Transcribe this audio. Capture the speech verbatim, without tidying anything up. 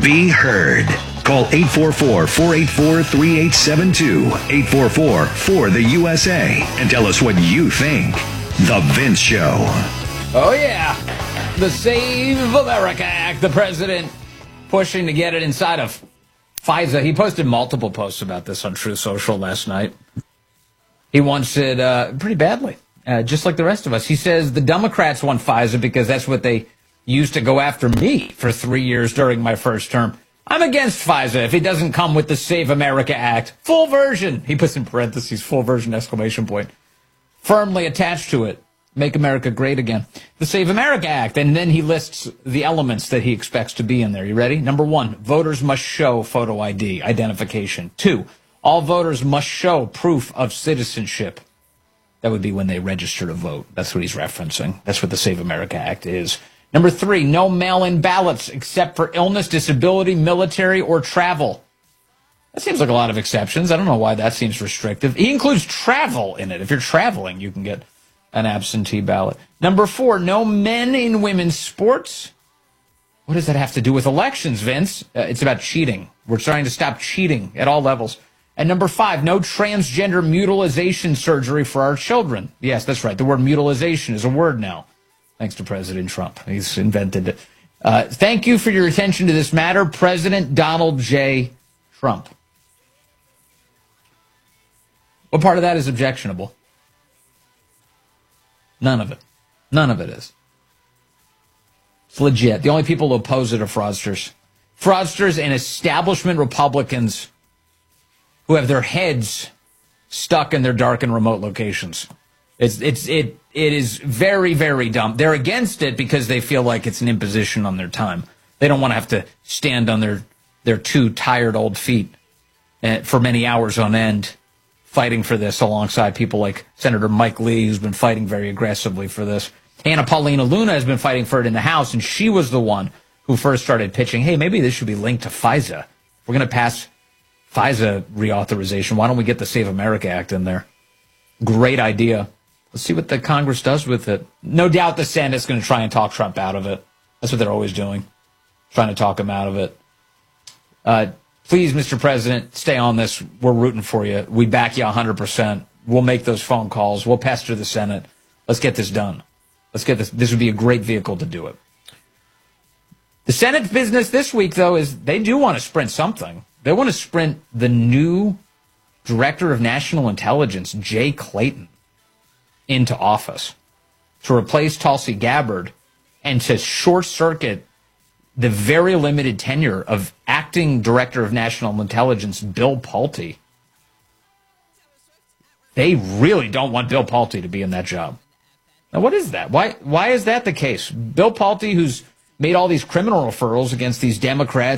Be heard. Call eight four four, four eight four, three eight seven two, eight four four, four the U S A, and tell us what you think. The Vince Show. Oh, yeah. The Save America Act. The president pushing to get it inside of FISA. He posted multiple posts about this on Truth Social last night. He wants it uh, pretty badly, uh, just like the rest of us. He says the Democrats want FISA because that's what they used to go after me for three years during my first term. I'm against FISA if it doesn't come with the Save America Act. Full version. He puts in parentheses, full version, exclamation point. Firmly attached to it. Make America great again. The Save America Act. And then he lists the elements that he expects to be in there. You ready? Number one, voters must show photo I D, identification. Two, all voters must show proof of citizenship. That would be when they register to vote. That's what he's referencing. That's what the Save America Act is. Number three, no mail-in ballots except for illness, disability, military, or travel. That seems like a lot of exceptions. I don't know why that seems restrictive. He includes travel in it. If you're traveling, you can get an absentee ballot. Number four, no men in women's sports. What does that have to do with elections, Vince? Uh, it's about cheating. We're trying to stop cheating at all levels. And number five, no transgender mutilization surgery for our children. Yes, that's right. The word mutilization is a word now. Thanks to President Trump. He's invented it. Uh, thank you for your attention to this matter, President Donald J. Trump. What part of that is objectionable? None of it. None of it is. It's legit. The only people who oppose it are fraudsters. Fraudsters and establishment Republicans who have their heads stuck in their dark and remote locations. It's it's it it is very, very dumb. They're against it because they feel like it's an imposition on their time. They don't want to have to stand on their, their two tired old feet uh, for many hours on end fighting for this alongside people like Senator Mike Lee, who's been fighting very aggressively for this. Anna Paulina Luna has been fighting for it in the House, and she was the one who first started pitching, hey, maybe this should be linked to FISA. We're going to pass FISA reauthorization. Why don't we get the Save America Act in there? Great idea. Let's see what the Congress does with it. No doubt the Senate's going to try and talk Trump out of it. That's what they're always doing, trying to talk him out of it. Uh, please, Mister President, stay on this. We're rooting for you. We back you one hundred percent. We'll make those phone calls. We'll pester the Senate. Let's get this done. Let's get this. This would be a great vehicle to do it. The Senate's business this week, though, is they do want to sprint something. They want to sprint the new Director of National Intelligence, Jay Clayton, into office to replace Tulsi Gabbard and to short-circuit the very limited tenure of acting Director of National Intelligence, Bill Pulte. They really don't want Bill Pulte to be in that job. Now, what is that? Why, why is that the case? Bill Pulte, who's made all these criminal referrals against these Democrats